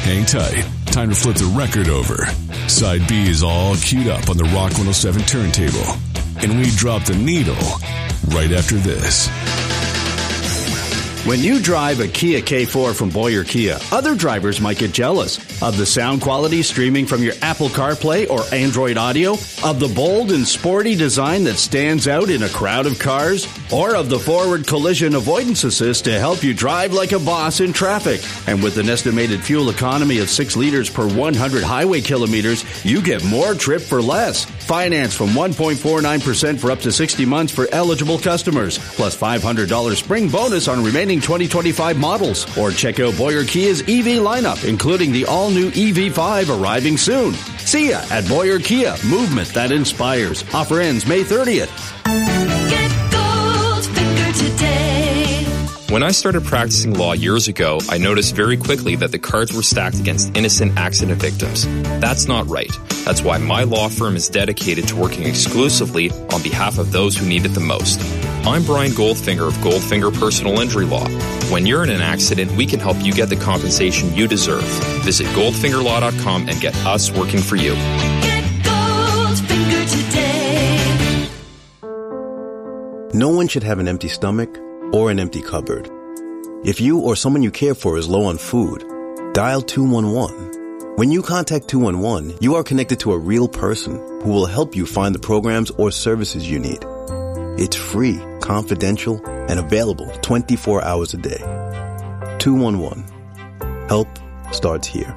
Hang tight. Time to flip the record over. Side B is all queued up on the Rock 107 turntable. And we drop the needle right after this. When you drive a Kia K4 from Boyer Kia, other drivers might get jealous of the sound quality streaming from your Apple CarPlay or Android Audio, of the bold and sporty design that stands out in a crowd of cars, or of the forward collision avoidance assist to help you drive like a boss in traffic. And with an estimated fuel economy of 6 liters per 100 highway kilometers, you get more trip for less. Finance from 1.49% for up to 60 months for eligible customers, plus $500 spring bonus on remaining 2025 models. Or check out Boyer Kia's EV lineup, including the all-new EV5 arriving soon. See ya at Boyer Kia, movement that inspires. Offer ends May 30th. Get Goldfinger today. When I started practicing law years ago, I noticed very quickly that the cards were stacked against innocent accident victims. That's not right. That's why my law firm is dedicated to working exclusively on behalf of those who need it the most. I'm Brian Goldfinger of Goldfinger Personal Injury Law. When you're in an accident, we can help you get the compensation you deserve. Visit goldfingerlaw.com and get us working for you. Get Goldfinger today. No one should have an empty stomach or an empty cupboard. If you or someone you care for is low on food, dial 211. When you contact 211, you are connected to a real person who will help you find the programs or services you need. It's free, confidential, and available 24 hours a day. 211. Help starts here.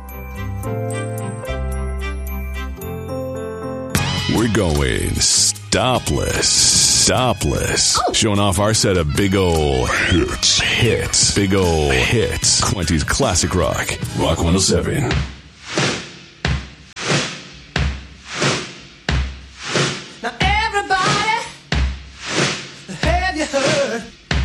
We're going stopless. Showing off our set of big ol' hits. Big ol' hits. Quinty's classic rock. Rock 107.